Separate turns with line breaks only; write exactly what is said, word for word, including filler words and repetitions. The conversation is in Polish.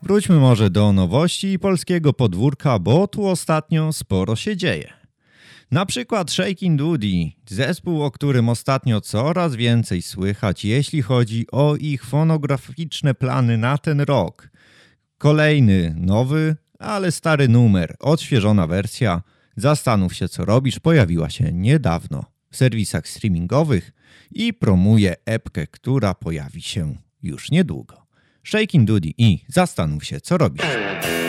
Wróćmy może do nowości i polskiego podwórka, bo tu ostatnio sporo się dzieje. Na przykład Shakin' Doody, zespół, o którym ostatnio coraz więcej słychać, jeśli chodzi o ich fonograficzne plany na ten rok. Kolejny, nowy, ale stary numer, odświeżona wersja Zastanów się co robisz pojawiła się niedawno w serwisach streamingowych i promuje epkę, która pojawi się już niedługo. Shakin' Doody i Zastanów się co robisz.